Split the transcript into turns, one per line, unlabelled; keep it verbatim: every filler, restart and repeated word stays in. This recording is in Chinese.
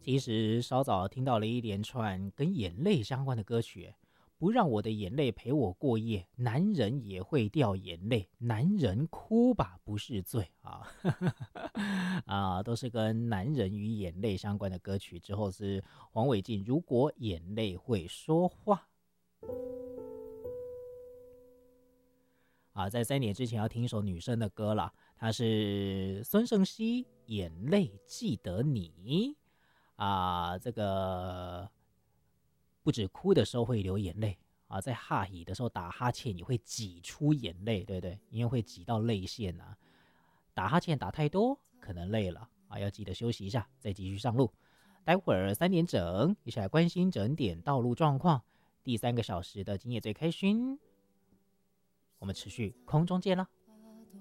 其实稍早听到了一连串跟眼泪相关的歌曲，不让我的眼泪陪我过夜，男人也会掉眼泪，男人哭吧不是罪啊。啊，都是跟男人与眼泪相关的歌曲。之后是黄伟晋，如果眼泪会说话。啊，在三点之前要听一首女生的歌了，她是孙盛希，《眼泪记得你》啊，这个不止哭的时候会流眼泪啊，在哈喜的时候打哈欠也会挤出眼泪，对不对？因为会挤到泪腺啊，打哈欠打太多可能累了啊，要记得休息一下，再继续上路。待会儿三点整，一起来关心整点道路状况。第三个小时的今夜最开心，我们持续空中见了。